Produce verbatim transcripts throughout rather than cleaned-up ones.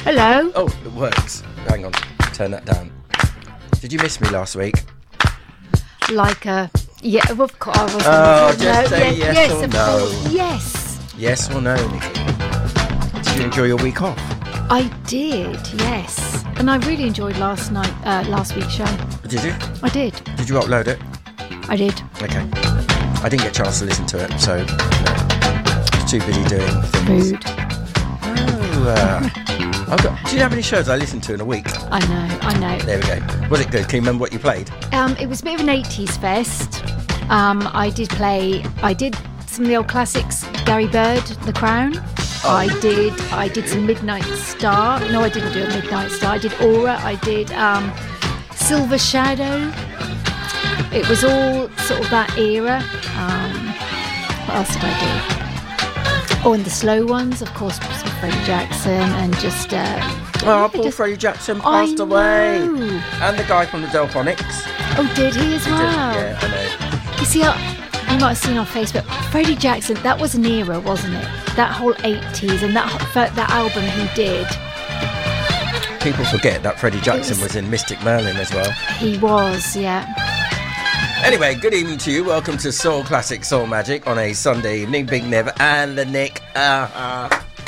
Hello. Oh, it works. Hang on, turn that down. Did you miss me last week? Like a yeah, of course. I wasn't. Oh, just no, say yes, yes yes, or of no. course. Yes. Yes or no, Nikki? Did you enjoy your week off? I did. Yes, and I really enjoyed last night, uh, last week's show. Did you? I did. Did you upload it? I did. Okay. I didn't get a chance to listen to it, so no. I was too busy doing things. Food. Oh, uh, I've got, do you have any shows I listened to in a week? I know. I know. There we go. Was it good? Can you remember what you played? Um, it was a bit of an eighties fest. Um, I did play. I did some of the old classics. Gary Bird, The Crown. Oh. I did. I did some Midnight Star. No, I didn't do a Midnight Star. I did Aura. I did um, Silver Shadow. It was all sort of that era. Um, what else did I do? Oh, and the slow ones, of course, Freddie Jackson and just. Uh, Oh, yeah, Paul just, Freddie Jackson I passed away. know. And the guy from the Delphonics. Oh, did he as He did, well? Yeah, I know. You see, I, you might have seen on Facebook, Freddie Jackson, that was an era, wasn't it? That whole eighties and that that album he did. People forget that Freddie Jackson was- was in Mystic Merlin as well. He was, yeah. Anyway, good evening to you. Welcome to Soul Classic Soul Magic on a Sunday evening. Big Nev and the Nick. Uh-huh.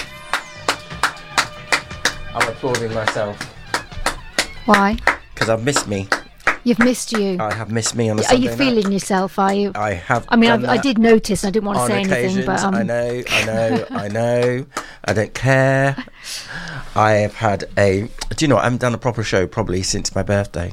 I'm applauding myself Why? because I've missed me. You've missed you. I have missed me on a Are Sunday you feeling yourself, are you? night. I have. I mean, done I, I that did notice, and I didn't want to on say anything, occasions. but... Um, I know, I know, I know. I don't care. I have had a... Do you know what? I haven't done a proper show probably since my birthday.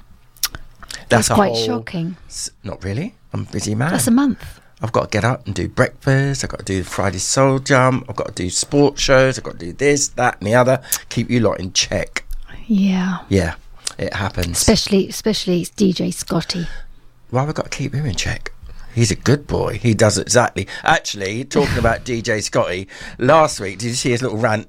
That's a quite whole- shocking. S- Not really. I'm a busy man. That's a month. I've got to get up and do breakfast. I've got to do Friday Soul Jump. I've got to do sports shows. I've got to do this, that and the other. Keep you lot in check. Yeah. Yeah, it happens. Especially, especially D J Scotty. Why have I got to keep him in check? He's a good boy. He does exactly. Actually, talking about D J Scotty, last week, did you see his little rant?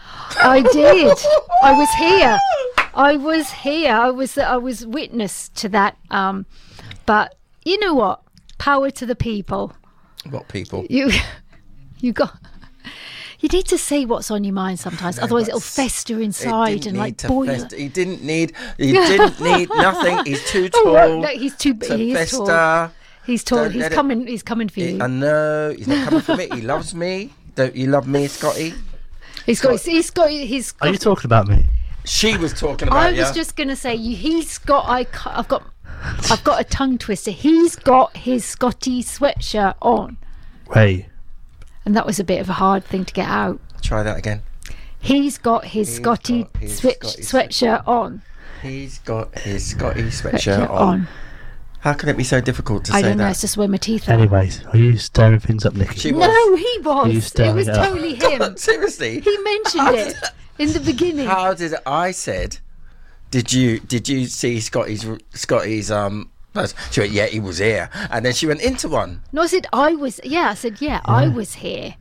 I did. I was here. I was here. I was I was witness to that. Um, but you know what? Power to the people. What people? You, you got. You need to say what's on your mind sometimes, No, otherwise but it'll fester It inside didn't and need like to boil. fester. He didn't need. He didn't need nothing. He's too Oh, tall. right, no, he's too. to He's fester. tall. He's tall. Don't He's let it- coming. He's coming for you. I know. He's not coming for me. He loves me. Don't you love me, Scotty? He's got. He's got. He's got. Are you talking about me? She was talking about I you. was just going to say, you- he's got. I. ca- I've got. I've got a tongue twister. He's got his Scotty sweatshirt on, Hey, and that was a bit of a hard thing to get out. Try that again. He's got his He's Scotty got his switch, Scotty sweatshirt on. He's got his Scotty sweatshirt Sweatshirt on. on. How can it be so difficult to I say don't know. that? It's just where my teeth are. anyways, are you stirring things up, Nikki? She was. No, he You was. It stirring was it up. totally him. Seriously. He mentioned it in the beginning. How did I said? Did you did you see Scotty's Scotty's um? first- She went, yeah, he was here, and then she went into one. No, I said I was. Yeah, I said yeah, I was here,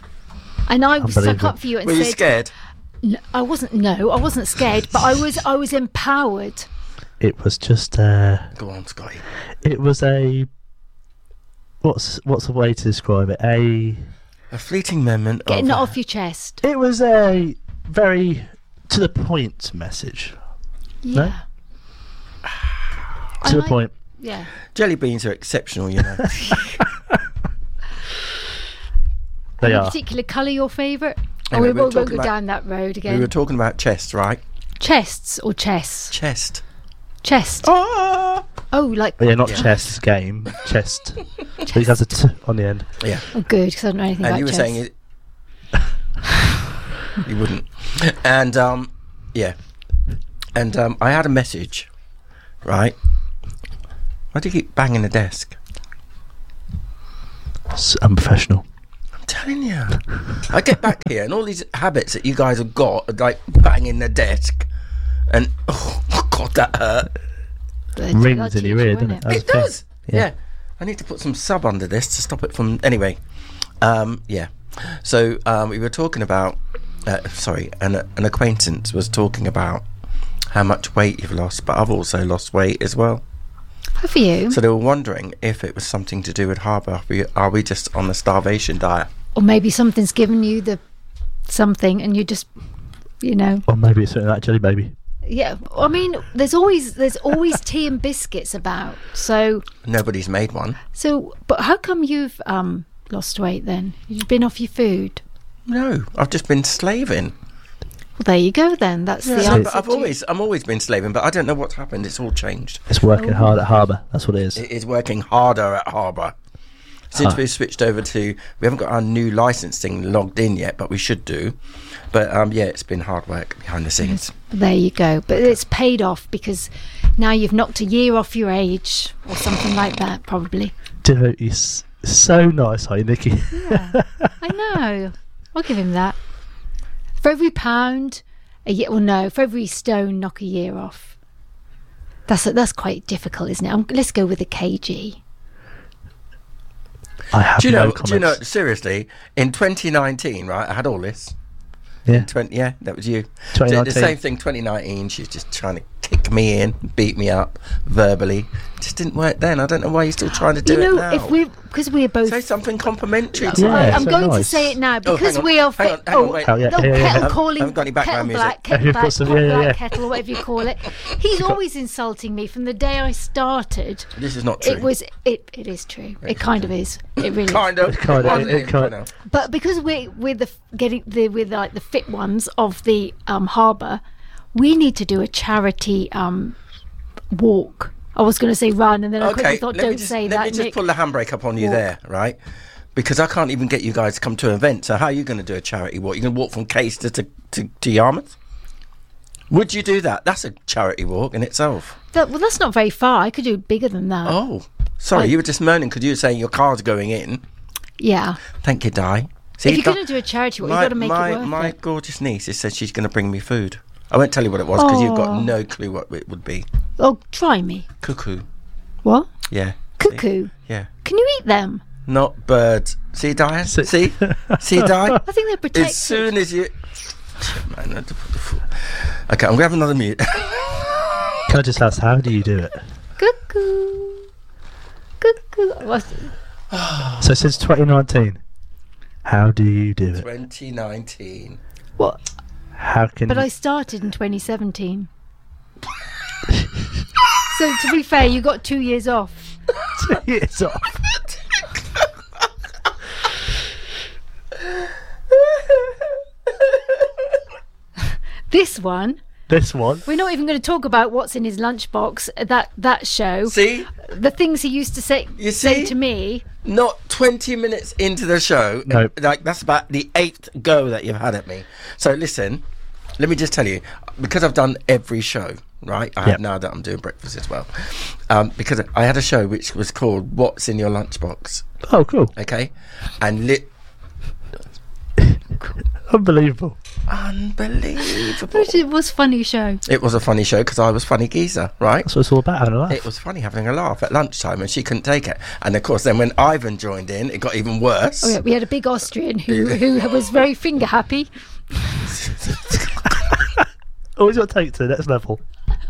and I stuck Unbelievable. up for you and Were you said, scared? No, I wasn't. No, I wasn't scared, but I was. I was empowered. It was just uh Go on, Scotty. it was a what's what's the way to describe it? A A fleeting moment. Getting of, it off your chest. it was a very to the point message. Yeah. I To the like- point. Yeah. Jelly beans are exceptional, you know. They Any are. particular colour your favourite? Oh, Anyway, we we were won't go talking about- down that road we again. were talking about chest, right? Chests or chess? Chest. Chest. Oh, Oh, like But yeah, not Yeah. chess game, chest. Please have the t on the end. yeah. oh, good because I don't know anything And about you were chess. saying it. You wouldn't. And um, yeah. And um, I had a message, right? Why do you keep banging the desk? It's unprofessional. I'm telling you. I get back here and all these habits that you guys have got, are like banging the desk, and oh god, that hurt. But Rings that's in your usual, ear, isn't doesn't it? It That's the thing. does. Yeah. Yeah. I need to put some sub under this to stop it from. Anyway, um, yeah. So um, we were talking about. Uh, sorry, an an acquaintance was talking about how much weight you've lost, but I've also lost weight as well. Good for you. So they were wondering if it was something to do with Harbour. Are we, are we just on the starvation diet? Or maybe something's given you the something and you just you know. Or maybe it's something like Jelly Baby. Yeah, I mean, there's always there's always tea and biscuits about. So Nobody's made one. so, but how come you've um lost weight then? You've been off your food. No, I've just been slaving. Well, there you go then. That's the Yeah, answer. but I've to- always, I'm always been slaving, but I don't know what's happened. It's all changed. It's working hard at Harbour. That's what it is. It is working harder at Harbour. Since Huh. we've switched over to, we haven't got our new license thing logged in yet, but we should do. But um, yeah, it's been hard work behind the scenes. There you go. But it's paid off because now you've knocked a year off your age or something like that, probably. Dude, he's so nice, are you, Nikki? Yeah, I know. I'll give him that. For every pound, a year. Well, no, for every stone, knock a year off. That's that's quite difficult, isn't it? Um, let's go with a kg. I have Do you no know? comments. Do you know? Seriously, in twenty nineteen, right? I had all this. Yeah. twenty, yeah, that was you. twenty The, nineteen. the same thing. twenty nineteen. She was just trying to kick me in, beat me up verbally. It just didn't work then. I don't know why you're still trying to do You know, it now. if we because we're both. Say something complimentary. I- to Yeah, me. I'm so going to nice. say it now Oh, because hang on, we are. hang Fi- on, hang on, oh, wait. Oh, yeah, no, yeah, yeah, kettle yeah. calling. I haven't got any background kettle music. black, kettle You've black, got some- kettle yeah, yeah, black, yeah. kettle, or whatever you call it. He's always insulting me from the day I started. This is not true. It was. It. It is true. It kind of is. It really. is. kind of. Kind of, wasn't it- it it? kind- You know. But because we're we're the f- getting the we're like the fit ones of the um, harbour, we need to do a charity um, walk. I was going to say run, and then I quickly Okay, thought, let me don't just, say let that, me just Nick. pull the handbrake up on you Walk. there, right? Because I can't even get you guys to come to an event. So how are you going to do a charity walk? You're going to walk from Caister to, to, to Yarmouth? Would you do that? That's a charity walk in itself. That, well, that's not very far. I could do bigger than that. Oh, sorry, I- you were just moaning because you were saying your car's going in. Yeah. Thank you, Di. See, If you're Di- going to do a charity walk, my, you've got to make my, it worth my it. gorgeous niece has said she's going to bring me food. I won't tell you what it was because you've got Aw. no clue what it would be. Oh, try me. Cuckoo. What? Yeah. Cuckoo. Yeah. Can you eat them? Not birds. See, Di? So- See? See, Di? I think they're protected. As soon as you... Man, I- okay, I'm going to have another mute. Can I just ask, how do you do it? Cuckoo. Cuckoo. What's- So since twenty nineteen, how do you do it? twenty nineteen. What? How can But I started in twenty seventeen. So to be fair, you got two years off. it's off? This one, This one? we're not even going to talk about what's in his lunchbox. uh, That that show, See? the things he used to say You say see? to me. Not twenty minutes into the show. No. Like, that's about the eighth go that you've had at me. So listen, let me just tell you, because I've done every show, right? I Yep. have now that I'm doing breakfast as well. Um, because I had a show which was called What's in Your Lunchbox, Oh, cool. okay? And lit... Unbelievable. Unbelievable. But it was funny show. It was a funny show because I was funny geezer, right? That's what it's all about, having a laugh. It was funny having a laugh at lunchtime and she couldn't take it. And of course, then when Ivan joined in, it got even worse. Oh yeah, we had a big Austrian who who was very finger happy. Always got to take it to the next level.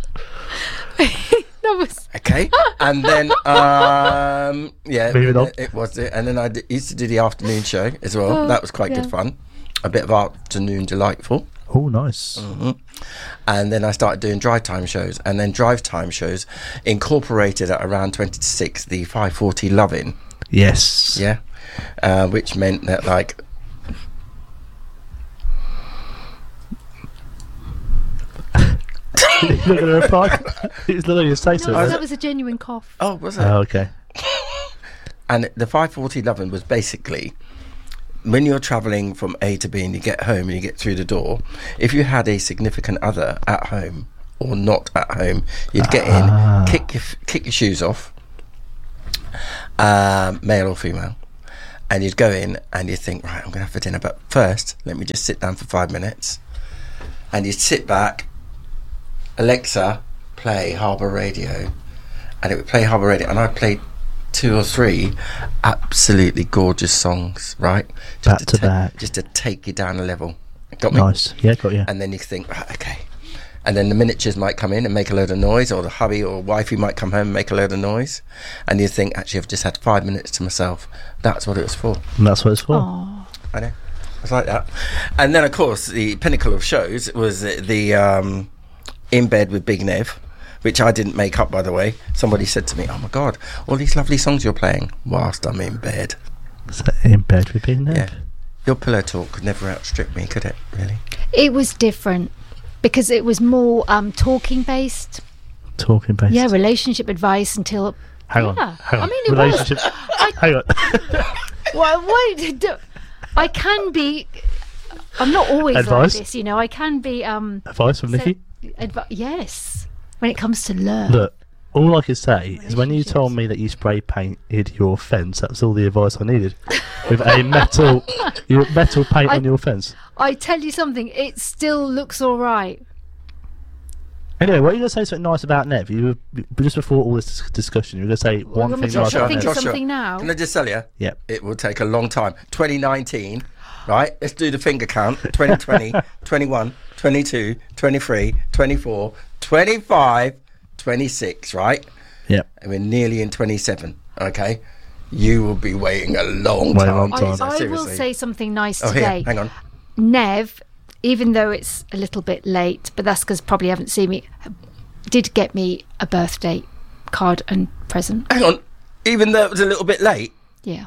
That was Okay, and then um, yeah, Moving on. it, it was it. And then I d- used to do the afternoon show as well. Oh, that was quite yeah. good fun. A bit of afternoon delightful. Oh, nice. hmm And then I started doing drive time shows, and then drive time shows incorporated at around twenty to six the five forty Lovin'. Yes. Yeah, uh, which meant that like. You're not going to reply? It's not going to say no, so. was that it? was a genuine cough. Oh, was it? Oh, okay. And the five forty Lovin' was basically when you're travelling from A to B and you get home and you get through the door, if you had a significant other at home or not at home, you'd get Ah. in, kick your, kick your shoes off, um, male or female, and you'd go in and you'd think, right, I'm going to have for dinner, but first, let me just sit down for five minutes. And you'd sit back, Alexa, play Harbour Radio, and it would play Harbour Radio, and I'd play two or three absolutely gorgeous songs, right? Back Just to ta- back. just to take you down a level. Got me? Nice. Yeah, got you. And then you think, right, okay. And then the miniatures might come in and make a load of noise, or the hubby or wifey might come home and make a load of noise, and you think, actually, I've just had five minutes to myself. That's what it was for. And that's what it's for. Oh, I know. It's like that. And then, of course, the pinnacle of shows was the, the um, In Bed with Big Nev, which I didn't make up, by the way. Somebody said to me, oh, my God, all these lovely songs you're playing whilst I'm in bed. Is that In Bed with Big Nev? Yeah. Your pillow talk could never outstrip me, could it, really? It was different because it was more um, talking based. Talking based. Yeah, relationship advice until. Hang on. Yeah. Hang on. I mean, it relationship. was. I, Hang on. well, wait, do, I can be. I'm not always Advice? like this, you know. I can be. Um, Advice from so- Nikki? advi- yes, when it comes to love. Look, all I can say is when you told me that you spray painted your fence, that was all the advice I needed. With a metal, your metal paint I- on your fence. I tell you something, it still looks all right. Anyway, what are you going to say something nice about Nev? You were, just before all this discussion, you were going to say one want me thing to nice Joshua, about think Nev. of something now? Can I just tell you? Yep. It will take a long time. twenty nineteen, right? Let's do the finger count. twenty twenty, twenty-one, twenty-two, twenty-three, twenty-four, twenty-five, twenty-six, right? Yep. And we're nearly in twenty-seven, okay? You will be waiting a long Wait a time. long I, time. So I will seriously. say something nice Oh, today. here, hang on. Nev, even though it's a little bit late, but that's because probably haven't seen me, did get me a birthday card and present. Hang on. Even though it was a little bit late, Yeah.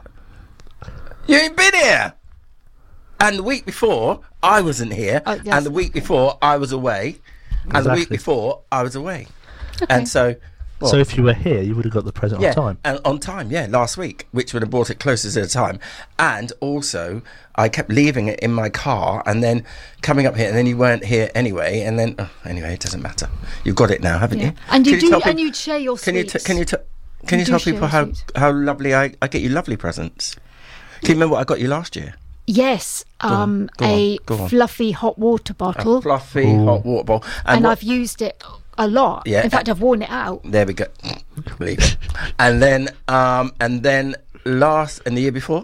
you ain't been here. And the week before, I wasn't here. Oh, yes. And the week before, I was away. And the week Exactly. before, I was away. And so... well, So if you were here, you would have got the present yeah, on time. and on time, yeah, last week, which would have brought it closer to the time. And also, I kept leaving it in my car and then coming up here, and then you weren't here anyway. And then, oh, anyway, it doesn't matter. You've got it now, haven't Yeah. you? And you Can do, tell and peop- you'd share your Can you sweets. t- can you t- can you, You do tell share people how sweets. how lovely I, I get you lovely presents? Can you remember what I got you last year? Yes, on, um, go on, a go on. fluffy hot water bottle, A fluffy Ooh. hot water bottle, and what- I've used it a lot. Yeah. In fact, I've worn it out. there we go. Believe it. And then, um, and then last and the year before.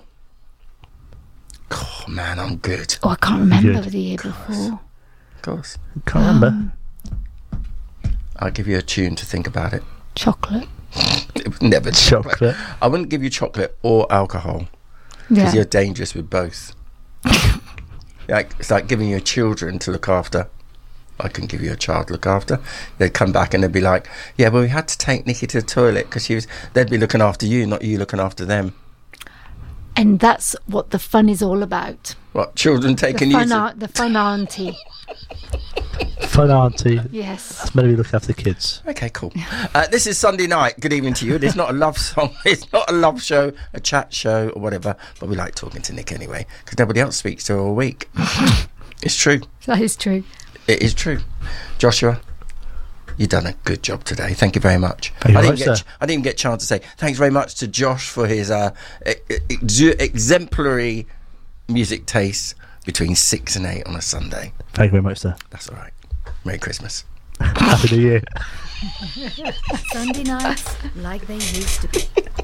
Oh man, I'm good. Oh, I can't remember Good. the year before. Of course, Can't remember. Um, I'll give you a tune to think about it. Chocolate. It was never chocolate. Chocolate. I wouldn't give you chocolate or alcohol Yeah. because you're dangerous with both. Like it's like giving you children to look after. I can give you a child to look after. They'd come back and they'd be like, "Yeah, well, we had to take Nikki to the toilet because she was." They'd be looking after you, not you looking after them. And that's what the fun is all about. What children The taking you fun, to? aunt, the fun auntie. Fun auntie. Yes. That's maybe look after the kids. Okay, cool. Uh, this is Sunday night. Good evening to you. It's not a love song. It's not a love show, a chat show, or whatever. But we like talking to Nick anyway because nobody else speaks to her all week. It's true. That is true. It is true. Joshua, you've done a good job today. Thank you very much. Thank you I, very didn't much, get, sir. I didn't even get a chance to say thanks very much to Josh for his uh, e- e- ex- exemplary music taste between six and eight on a Sunday. Thank you very much, sir. That's all right. Merry Christmas. Happy New Year. Sunday nights like they used to be.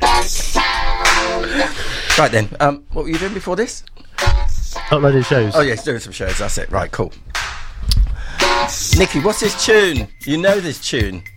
Right then, um, what were you doing before this? Uploading shows. Oh yes, doing some shows. That's it. Right, cool. Nikki, what's this tune? You know this tune.